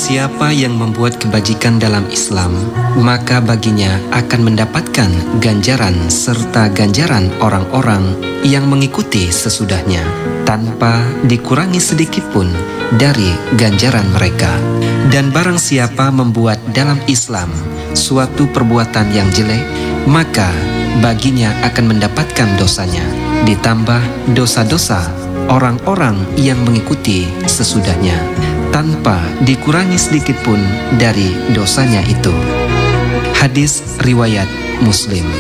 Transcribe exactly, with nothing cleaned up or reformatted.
siapa yang membuat kebajikan dalam Islam, maka baginya akan mendapatkan ganjaran serta ganjaran orang-orang yang mengikuti sesudahnya, tanpa dikurangi sedikit pun dari ganjaran mereka. Dan barang siapa membuat dalam Islam suatu perbuatan yang jelek, maka baginya akan mendapatkan dosanya, ditambah dosa-dosa orang-orang yang mengikuti sesudahnya, tanpa dikurangi sedikit pun dari dosanya itu. Hadis riwayat Muslim.